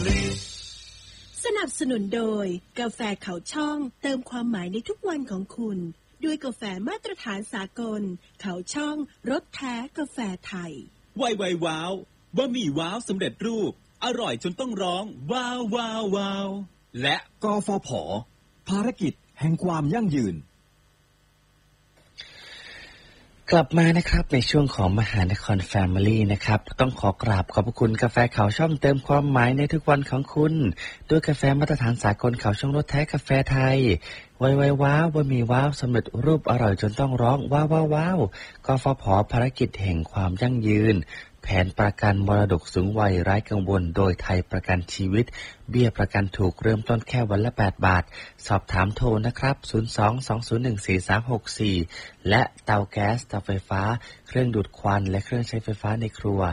สนับสนุนโดยกาแฟเขาช่องเติมความหมายในทุกวันของคุณด้วยกาแฟมาตรฐานสากลเขาช่องรสแท้กาแฟไทยไวว้าวบะหมี่ว้าวสำเร็จรูปอร่อยจนต้องร้องว้าวว้าวว้าวและกฟผ.ภารกิจแห่งความยั่งยืนกลับมานะครับในช่วงของมหานครแฟมิลี่นะครับต้องขอกราบขอบพระคุณกาแฟเขาช่องเติมความหมายในทุกวันของคุณด้วยกาแฟมาตรฐานสากลเขาช่องรสแท้กาแฟไทยไวว้าวบะหมี่ว้าวสำเร็จรูปอร่อยจนต้องร้องว้าวว้าวว้าวกฟผ.ภารกิจแห่งความยั่งยืนแผนประกันมรดกสูงวัยไร้กังวลโดยไทยประกันชีวิตเบี้ยประกันถูกเริ่มต้นแค่วันละ8 บาทสอบถามโทรนะครับ02-201-4364และเตาแก๊สเตาไฟฟ้าเครื่องดูดควันและเครื่องใช้ไฟฟ้าในครัว